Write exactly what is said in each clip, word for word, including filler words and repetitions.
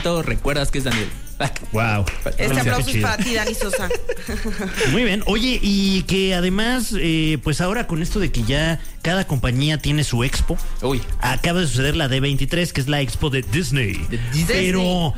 recuerdas que es Daniel. Wow. Este aplauso es para ti, Dani Sosa. Muy bien. Oye, y que además, eh, pues ahora con esto de que ya cada compañía tiene su expo, Uy. acaba de suceder la D veintitrés, que es la expo de Disney. De Disney. Pero,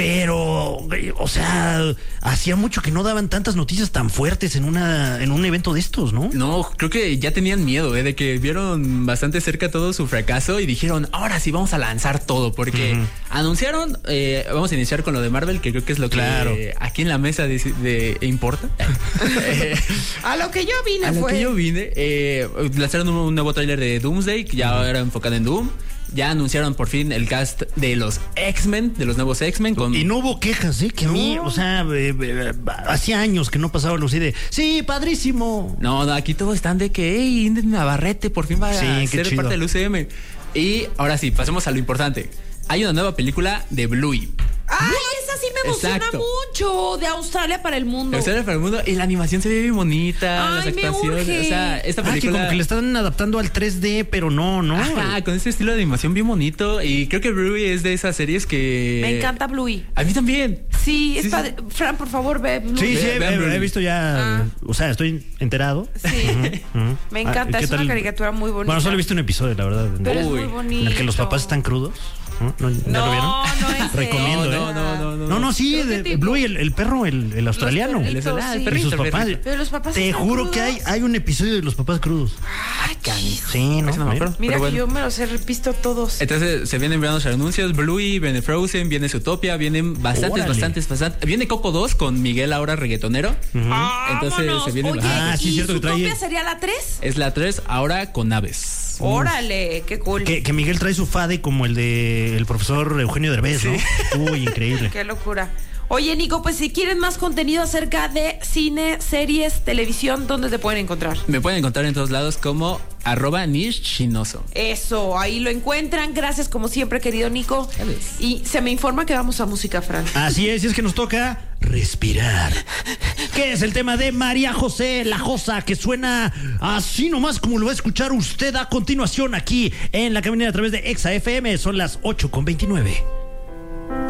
pero, o sea, hacía mucho que no daban tantas noticias tan fuertes en una, en un evento de estos, ¿no? No, creo que ya tenían miedo, ¿eh? De que vieron bastante cerca todo su fracaso y dijeron, ahora sí vamos a lanzar todo, porque uh-huh. anunciaron, eh, vamos a iniciar con lo de Marvel, que creo que es lo claro. que eh, aquí en la mesa de, de importa. eh, a lo que yo vine a fue. A lo que yo vine, eh, lanzaron un, un nuevo tráiler de Doomsday, que ya uh-huh. era enfocado en Doom. Ya anunciaron por fin el cast de los X-Men, de los nuevos X-Men. Con... Y no hubo quejas, ¿eh? Que a mí, o sea, eh, eh, hacía años que no pasaba algo así de, sí, padrísimo. No, no, aquí todos están de que, hey, Índice Navarrete por fin va sí, a ser parte del U C M. Y ahora sí, pasemos a lo importante. Hay una nueva película de Bluey. ¡Ay, esa sí me emociona Exacto. mucho! De Australia para el mundo. De Australia para el mundo. Y la animación se ve bien bonita. Ay, las actuaciones. me urge. O sea, esta película. Ah, que como que le están adaptando al tres D, pero no, ¿no? Ajá, con ese estilo de animación bien bonito. Y creo que Bluey es de esas series que. Me encanta Bluey. A mí también. Sí, es sí, padre. Sí. Fran, por favor, ve Bluey. Sí, sí, ve, he, he, he visto ya. Ah. O sea, estoy enterado. Sí. Uh-huh, uh-huh. Me encanta. Ah, es una tal? caricatura muy bonita. Bueno, solo he visto un episodio, la verdad. Pero Uy. es muy bonito. En el que los papás están crudos. ¿No? ¿No, ¿ya no, lo vieron? No, es Recomiendo, no, ¿eh? No, no, no. No, no, sí, de, Bluey, el, el perro, el, el australiano. Los perritos, el, sí. el y sus papás. Pero los papás Te juro crudos. que hay, hay un episodio de los papás crudos. Ay, canijo. Sí, no, no me acuerdo. Mira que bueno. yo me los he visto todos. Entonces se vienen los anuncios. Bluey, viene Frozen, viene Zootopia, vienen bastantes, Órale. bastantes, bastantes. Viene Coco dos con Miguel ahora reggaetonero. Uh-huh. Ah, Entonces vámonos. se viene. Oye, ah, sí, ¿y cierto que Zootopia trae... sería la tres? Es la tres ahora con aves. Órale, qué cool. Que, que Miguel trae su fade como el de el profesor Eugenio Derbez, ¿no? Sí. Uy, increíble. Qué locura. Oye, Nico, pues si quieren más contenido acerca de cine, series, televisión, ¿dónde te pueden encontrar? Me pueden encontrar en todos lados como arroba Nish Chinoso. Eso, ahí lo encuentran. Gracias como siempre, querido Nico. Y se me informa que vamos a música, Fran. Así es, y es que nos toca respirar. ¿Qué es el tema de María José La Josa? Que suena así nomás como lo va a escuchar usted a continuación aquí en La Caminera a través de Exa F M. Son las ocho con veintinueve.